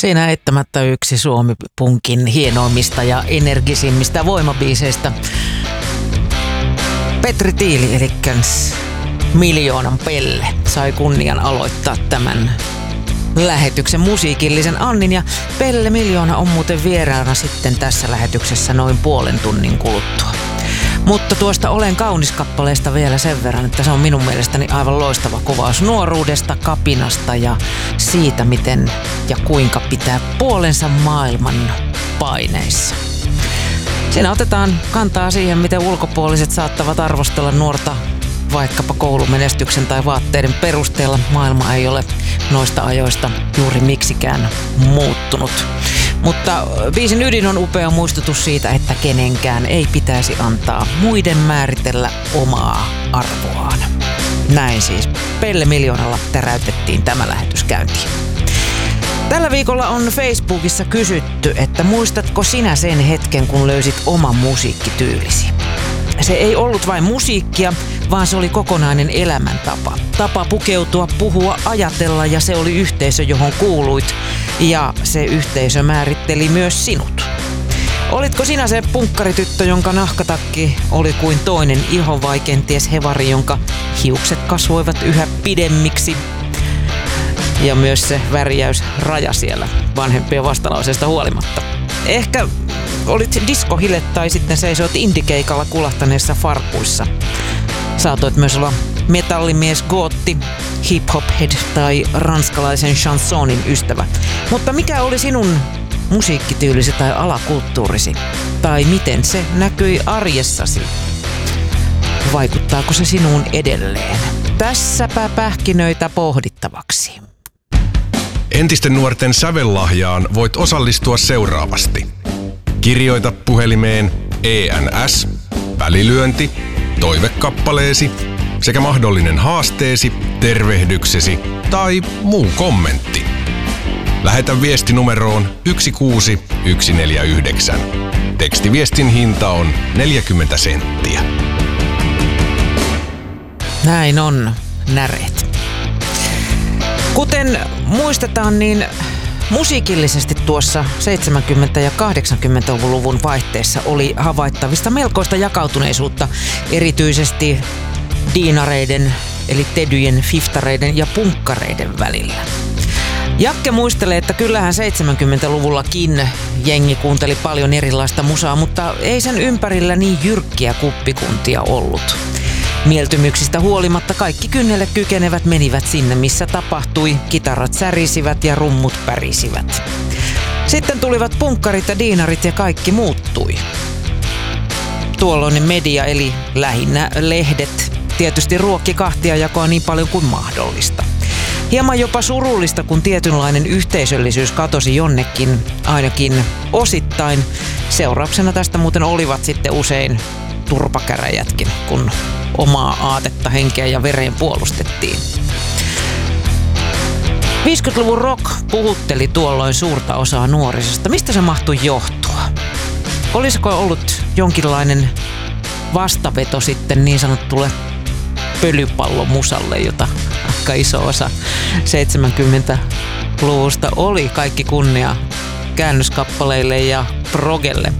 Siinä eittämättä yksi Suomi-punkin hienoimmista ja energisimmistä voimabiiseistä. Petri Tiili, eli Miljoonan Pelle, sai kunnian aloittaa tämän lähetyksen musiikillisen annin. Ja Pelle Miljoona on muuten vieraana sitten tässä lähetyksessä noin puolen tunnin kuluttua. Mutta tuosta Olen kaunis -kappaleesta vielä sen verran, että se on minun mielestäni aivan loistava kuvaus nuoruudesta, kapinasta ja siitä, miten ja kuinka pitää puolensa maailman paineissa. Siinä otetaan kantaa siihen, miten ulkopuoliset saattavat arvostella nuorta vaikkapa koulumenestyksen tai vaatteiden perusteella. Maailma ei ole noista ajoista juuri miksikään muuttunut. Mutta biisin ydin on upea muistutus siitä, että kenenkään ei pitäisi antaa muiden määritellä omaa arvoaan. Näin siis Pelle Miljoonalla täräytettiin tämä lähetys käyntiin. Tällä viikolla on Facebookissa kysytty, että muistatko sinä sen hetken, kun löysit oman musiikkityylisi? Se ei ollut vain musiikkia, vaan se oli kokonainen elämäntapa. Tapa pukeutua, puhua, ajatella, ja se oli yhteisö, johon kuuluit. Ja se yhteisö määritteli myös sinut. Olitko sinä se punkkarityttö, jonka nahkatakki oli kuin toinen iho, vai kenties hevari, jonka hiukset kasvoivat yhä pidemmiksi? Ja myös se värjäys raja siellä vanhempien vastalauseesta huolimatta. Ehkä olit diskohille tai sitten seisoit indikeikalla kulahtaneissa farkuissa. Saatoit myös olla metallimies, gootti, hip-hop-head tai ranskalaisen chansonin ystävä. Mutta mikä oli sinun musiikkityylisi tai alakulttuurisi? Tai miten se näkyi arjessasi? Vaikuttaako se sinuun edelleen? Tässäpä pähkinöitä pohdittavaksi. Entisten nuorten sävellahjaan voit osallistua seuraavasti. Kirjoita puhelimeen ENS, välilyönti, toivekappaleesi sekä mahdollinen haasteesi, tervehdyksesi tai muu kommentti. Lähetä viesti numeroon 16149. Tekstiviestin hinta on 40 senttiä. Näin on, näreet. Kuten muistetaan, niin musiikillisesti tuossa 70- ja 80-luvun vaihteessa oli havaittavista melkoista jakautuneisuutta, erityisesti diinareiden eli tedyjen, fiftareiden ja punkkareiden välillä. Jakke muistelee, että kyllähän 70-luvullakin jengi kuunteli paljon erilaista musaa, mutta ei sen ympärillä niin jyrkkiä kuppikuntia ollut. Mieltymyksistä huolimatta kaikki kynnelle kykenevät menivät sinne, missä tapahtui, kitarat särisivät ja rummut pärisivät. Sitten tulivat punkkarit ja diinarit ja kaikki muuttui. Tuolloinen media eli lähinnä lehdet tietysti ruokki kahtiajakoa niin paljon kuin mahdollista. Hieman jopa surullista, kun tietynlainen yhteisöllisyys katosi jonnekin, ainakin osittain. Seurauksena tästä muuten olivat sitten usein turpakäräjätkin, kun omaa aatetta, henkeä ja vereen puolustettiin. 50-luvun rock puhutteli tuolloin suurta osaa nuorisosta. Mistä se mahtui johtua? Olisiko ollut jonkinlainen vastaveto sitten niin sanottulle pölypallomusalle, jota aika iso osa 70-luvusta oli, kaikki kunnia käännöskappaleille ja progelle?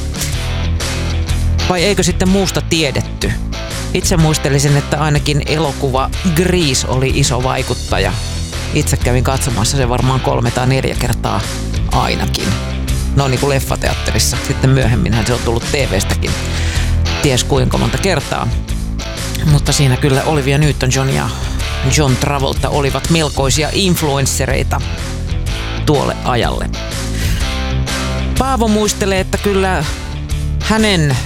Vai eikö sitten muusta tiedetty? Itse muistelisin, että ainakin elokuva Grease oli iso vaikuttaja. Itse kävin katsomassa se varmaan 3 tai 4 kertaa ainakin. No niin kuin leffateatterissa. Sitten myöhemminhän se on tullut TV:stäkin. Ties kuinka monta kertaa. Mutta siinä kyllä Olivia Newton-John ja John Travolta olivat melkoisia influenssereita tuolle ajalle. Paavo muistelee, että kyllä hänen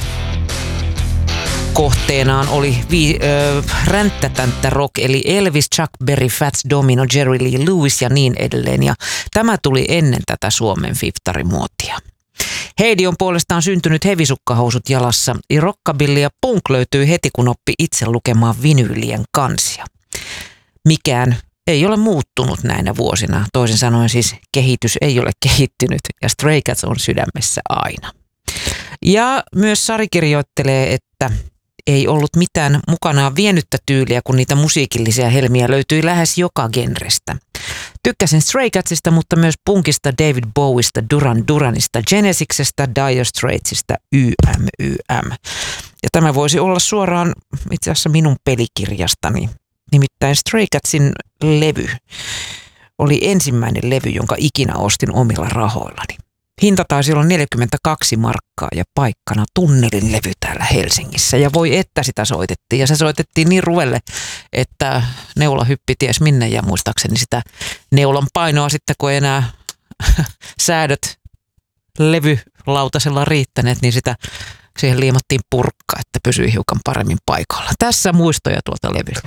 kohteenaan oli ränttätänttä rock, eli Elvis, Chuck Berry, Fats Domino, Jerry Lee Lewis ja niin edelleen. Ja tämä tuli ennen tätä Suomen fiftarimuotia. Heidi on puolestaan syntynyt hevisukkahousut jalassa. Rockabilly ja punk löytyy heti, kun oppi itse lukemaan vinyylien kansia. Mikään ei ole muuttunut näinä vuosina. Toisin sanoen siis kehitys ei ole kehittynyt ja Stray Cats on sydämessä aina. Ja myös Sari kirjoittelee, että ei ollut mitään mukanaan vienyttä tyyliä, kun niitä musiikillisia helmiä löytyi lähes joka genrestä. Tykkäsin Stray Catsista, mutta myös punkista, David Bowista, Duran Duranista, Genesisistä, Dire Straitsista, YM. Ja tämä voisi olla suoraan itse asiassa minun pelikirjastani. Nimittäin Stray Catsin levy oli ensimmäinen levy, jonka ikinä ostin omilla rahoillani. Hinta taisi olla 42 markkaa ja paikkana Tunnelin levy täällä Helsingissä. Ja voi että sitä soitettiin. Ja se soitettiin niin ruvelle, että neula hyppi ties minne. Ja muistaakseni sitä neulan painoa sitten, kun ei enää säädöt levylautasella riittäneet, niin sitä siihen liimattiin purkka, että pysyi hiukan paremmin paikalla. Tässä muistoja tuolta levystä.